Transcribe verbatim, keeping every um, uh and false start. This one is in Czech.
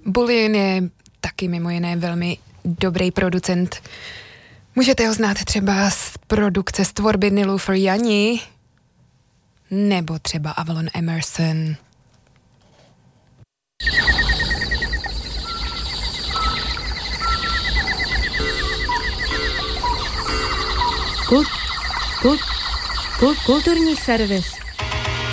Bullion je taky mimo jiné velmi dobrý producent. Můžete ho znát třeba z produkce z tvorby Niloufer Jani, nebo třeba Avalon Emerson. Kult, kult, kult, kulturní servis.